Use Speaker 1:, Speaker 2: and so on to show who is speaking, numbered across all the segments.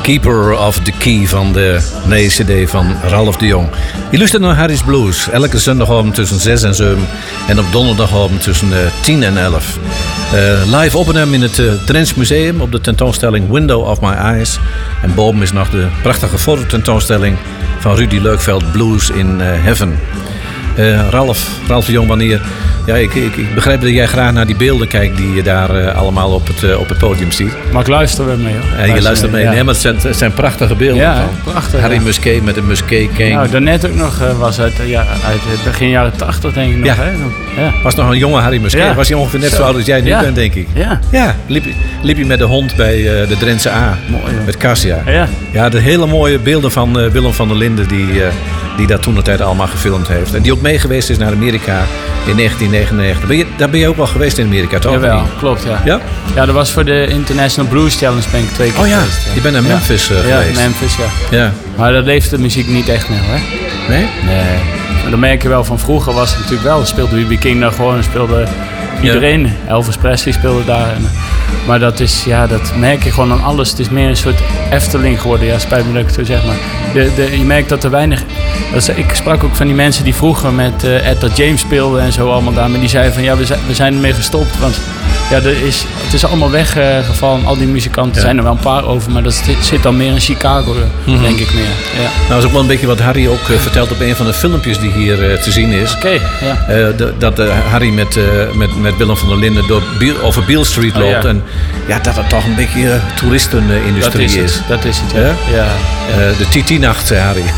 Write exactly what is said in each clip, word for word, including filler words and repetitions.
Speaker 1: Keeper of the Key van de nieuwe cd van Ralph de Jong. Je luistert naar Harry's Blues. Elke zondagavond tussen zes en zeven. En op donderdagavond tussen uh, tien en elf. Uh, live opnemen in het uh, Drents Museum op de tentoonstelling Window of My Eyes. En boven is nog de prachtige fototentoonstelling van Rudy Leukveld Blues in uh, Heaven. Uh, Ralph, Ralph de Jong, wanneer... Ja, ik, ik, ik begrijp dat jij graag naar die beelden kijkt die je daar uh, allemaal op het, uh, op het podium ziet.
Speaker 2: Maar ik luister weer mee, hoor.
Speaker 1: En je luistert mee. Ja. Nee, maar het zijn, het zijn prachtige beelden.
Speaker 2: Ja,
Speaker 1: van.
Speaker 2: prachtig.
Speaker 1: Harry
Speaker 2: ja.
Speaker 1: Musquet met een Musquet King.
Speaker 2: Nou, daarnet ook nog uh, was uit, uh, ja, uit begin jaren tachtig, denk ik nog.
Speaker 1: Ja.
Speaker 2: Hè? Ja.
Speaker 1: Was nog een jonge Harry Musquet.
Speaker 2: Ja.
Speaker 1: Was hij ongeveer net zo, zo oud als jij nu
Speaker 2: ja.
Speaker 1: bent, denk ik.
Speaker 2: Ja.
Speaker 1: Ja, liep, liep hij met de hond bij uh, de Drentse A.
Speaker 2: Mooi, hoor.
Speaker 1: Met Cassia.
Speaker 2: Ja.
Speaker 1: Ja, de hele mooie beelden van uh, Willem van der Linden die, uh, die dat toen de tijd allemaal gefilmd heeft. En die ook meegeweest is naar Amerika in negentien negenennegentig. Ben je, daar ben je ook wel geweest in Amerika, toch?
Speaker 2: Jawel, klopt, ja.
Speaker 1: Ja?
Speaker 2: Ja, dat was voor de International Blues Challenge ben ik twee keer
Speaker 1: Oh ja,
Speaker 2: geweest. Ja.
Speaker 1: je bent naar Memphis uh,
Speaker 2: ja,
Speaker 1: geweest.
Speaker 2: Ja, Memphis, ja.
Speaker 1: Ja.
Speaker 2: Maar dat leeft de muziek niet echt meer, hè?
Speaker 1: Nee?
Speaker 2: Nee. Maar dat merk je wel van vroeger was het natuurlijk wel. Speelde B B King daar gewoon, speelde iedereen. Ja. Elvis Presley speelde daar. En, maar dat is, ja, dat merk je gewoon aan alles. Het is meer een soort Efteling geworden. Ja, spijt me dat ik het zo zeg, maar de, de, je merkt dat er weinig... Dat is, ik sprak ook van die mensen die vroeger met uh, Etta James speelden en zo allemaal daar. Maar die zeiden van, ja, we zijn, we zijn ermee gestopt. Want ja, er is, het is allemaal weggevallen. Uh, Al die muzikanten, er ja. zijn er wel een paar over. Maar dat zit, zit dan meer in Chicago, mm-hmm. denk ik meer. Ja.
Speaker 1: Nou, dat is ook wel een beetje wat Harry ook uh, vertelt op een van de filmpjes die hier uh, te zien is.
Speaker 2: Oké, okay, ja.
Speaker 1: Uh, de, dat uh, Harry met, uh, met, met Willem van der Linden door Biel, over Beale Street loopt. Oh, ja. En ja, dat het toch een beetje uh, toeristenindustrie
Speaker 2: is.
Speaker 1: is.
Speaker 2: Het, dat is het, ja. ja?
Speaker 1: ja, ja. Uh, de T T-nacht, zei Harry.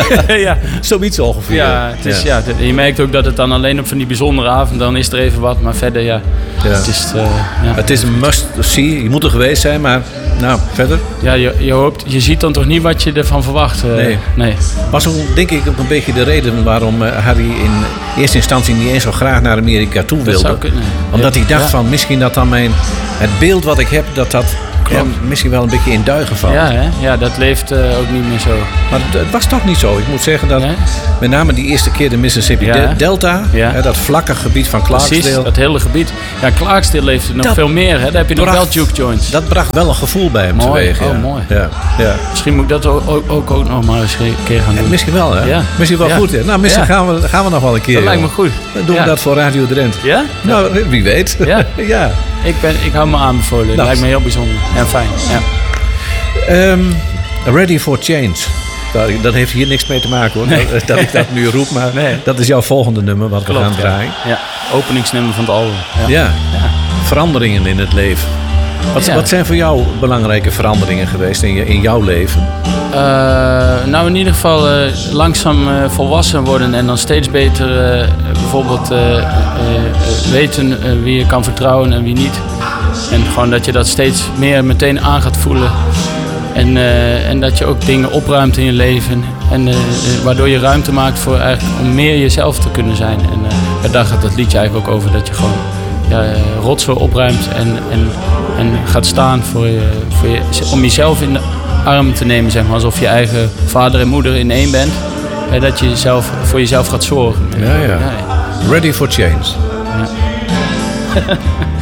Speaker 2: ja.
Speaker 1: Zoiets ongeveer.
Speaker 2: Ja, het is, ja. ja, je merkt ook dat het dan alleen op van die bijzondere avond, dan is er even wat. Maar verder, ja. ja. Het is, uh, ja.
Speaker 1: Het is een must-see. Je moet er geweest zijn, maar nou, verder?
Speaker 2: Ja, je, je, hoopt, je ziet dan toch niet wat je ervan verwacht. Uh,
Speaker 1: nee.
Speaker 2: nee.
Speaker 1: Was ook, denk ik, ook een beetje de reden waarom uh, Harry in eerste instantie niet eens zo graag naar Amerika toe wilde.
Speaker 2: Dat zou kunnen.
Speaker 1: Omdat
Speaker 2: ja.
Speaker 1: hij dacht
Speaker 2: ja.
Speaker 1: van, misschien dat dan mijn... Het beeld wat ik heb, dat dat... Ja, misschien wel een beetje in duigen valt.
Speaker 2: Ja, hè? Ja, dat leeft uh, ook niet meer zo.
Speaker 1: Maar het, het was toch niet zo. Ik moet zeggen dat
Speaker 2: nee?
Speaker 1: met name die eerste keer de Mississippi ja. de Delta,
Speaker 2: ja.
Speaker 1: hè, dat vlakke gebied van Clarksdale.
Speaker 2: Precies, dat hele gebied. Ja, Clarksdale leeft er nog
Speaker 1: dat
Speaker 2: veel meer. Hè? Daar heb je nog wel juke joints.
Speaker 1: Dat bracht wel een gevoel bij hem
Speaker 2: mooi.
Speaker 1: teweeg.
Speaker 2: Oh,
Speaker 1: ja.
Speaker 2: mooi.
Speaker 1: Ja. Ja.
Speaker 2: Misschien moet ik dat ook, ook, ook, ook nog maar eens een keer gaan doen.
Speaker 1: Ja, misschien wel, hè? Ja. Misschien wel ja. goed, hè? Nou, misschien ja. gaan, we, gaan we nog wel een keer.
Speaker 2: Dat lijkt me goed.
Speaker 1: Dan doen ja. we dat voor Radio Drenthe.
Speaker 2: Ja?
Speaker 1: Nou, wie weet.
Speaker 2: Ja?
Speaker 1: ja.
Speaker 2: Ik, ben, ik hou me aanbevolen. Dat nou. lijkt me heel bijzonder en fijn. Ja.
Speaker 1: Um, Ready for Change. Dat, dat heeft hier niks mee te maken, hoor. Nee. Dat, dat ik dat nu roep, maar nee. dat is jouw volgende nummer wat
Speaker 2: Klopt,
Speaker 1: we gaan draaien.
Speaker 2: Ja. ja, openingsnummer van het album. Ja.
Speaker 1: Ja. ja. Veranderingen in het leven. Wat, ja. wat zijn voor jou belangrijke veranderingen geweest in, je, in jouw leven?
Speaker 2: Uh, nou, in ieder geval uh, langzaam uh, volwassen worden en dan steeds beter uh, bijvoorbeeld uh, uh, uh, weten uh, wie je kan vertrouwen en wie niet. En gewoon dat je dat steeds meer meteen aan gaat voelen. En, uh, en dat je ook dingen opruimt in je leven. En uh, uh, waardoor je ruimte maakt voor eigenlijk om meer jezelf te kunnen zijn. En uh, daar gaat het liedje eigenlijk ook over. Dat je gewoon ja, uh, rotzooi opruimt en, en, en gaat staan voor je, voor je, om jezelf in de arm te nemen. Zeg maar, alsof je eigen vader en moeder in één bent. En dat je jezelf, voor jezelf gaat zorgen.
Speaker 1: Ja, ja. ja, ja. Ready for Change.
Speaker 2: Ja.